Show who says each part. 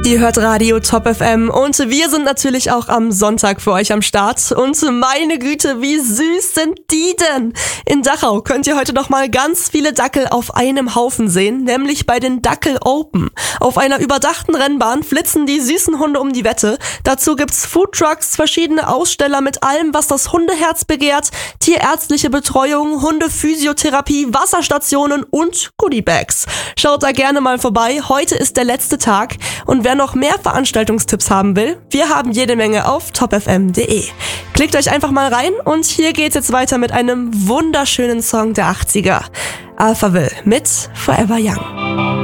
Speaker 1: Ihr hört Radio Top FM und wir sind natürlich auch am Sonntag für euch am Start. Und meine Güte, wie süß sind die denn? In Dachau könnt ihr heute noch mal ganz viele Dackel auf einem Haufen sehen, nämlich bei den Dackel Open. Auf einer überdachten Rennbahn flitzen die süßen Hunde um die Wette. Dazu gibt's Foodtrucks, verschiedene Aussteller mit allem, was das Hundeherz begehrt, tierärztliche Betreuung, Hundephysiotherapie, Wasserstationen und Goodiebags. Schaut da gerne mal vorbei. Heute ist der letzte Tag und wer noch mehr Veranstaltungstipps haben will, wir haben jede Menge auf topfm.de. Klickt euch einfach mal rein und hier geht's jetzt weiter mit einem wunderschönen Song der 80er. Alphaville mit Forever Young.